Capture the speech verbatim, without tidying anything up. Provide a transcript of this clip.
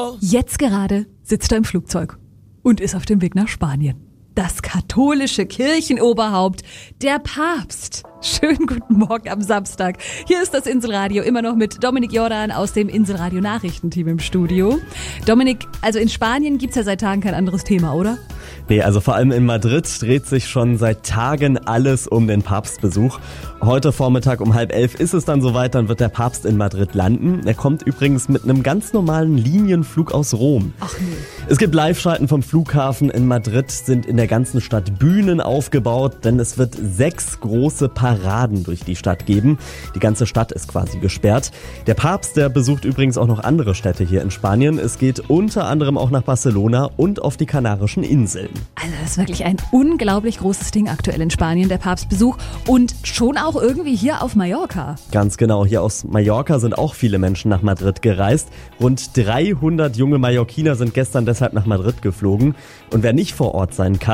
Ciao. Jetzt gerade sitzt er im Flugzeug und ist auf dem Weg nach Spanien. Das katholische Kirchenoberhaupt, der Papst. Schönen guten Morgen am Samstag. Hier ist das Inselradio, immer noch mit Dominik Jordan aus dem Inselradio Nachrichtenteam im Studio. Dominik, also in Spanien gibt's ja seit Tagen kein anderes Thema, oder? Nee, also vor allem in Madrid dreht sich schon seit Tagen alles um den Papstbesuch. Heute Vormittag um halb elf ist es dann soweit, dann wird der Papst in Madrid landen. Er kommt übrigens mit einem ganz normalen Linienflug aus Rom. Ach nee. Es gibt Live-Schalten vom Flughafen in Madrid, sind in der ganzen Stadt Bühnen aufgebaut, denn es wird sechs große Paraden durch die Stadt geben. Die ganze Stadt ist quasi gesperrt. Der Papst, der besucht übrigens auch noch andere Städte hier in Spanien. Es geht unter anderem auch nach Barcelona und auf die Kanarischen Inseln. Also das ist wirklich ein unglaublich großes Ding aktuell in Spanien, der Papstbesuch. Und schon auch irgendwie hier auf Mallorca. Ganz genau, hier aus Mallorca sind auch viele Menschen nach Madrid gereist. Rund dreihundert junge Mallorquiner sind gestern deshalb nach Madrid geflogen. Und wer nicht vor Ort sein kann,